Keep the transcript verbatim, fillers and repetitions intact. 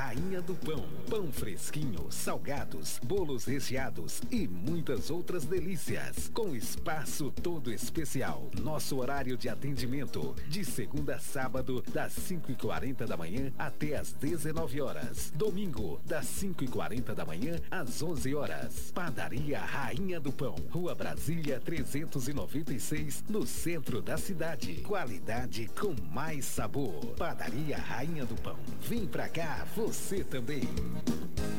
Rainha do Pão. Pão fresquinho, salgados, bolos recheados e muitas outras delícias. Com espaço todo especial. Nosso horário de atendimento, de segunda a sábado, das cinco e quarenta da manhã até as dezenove horas. Domingo, das cinco e quarenta da manhã às onze horas. Padaria Rainha do Pão. Rua Brasília trezentos e noventa e seis, no centro da cidade. Qualidade com mais sabor. Padaria Rainha do Pão. Vem pra cá, você também.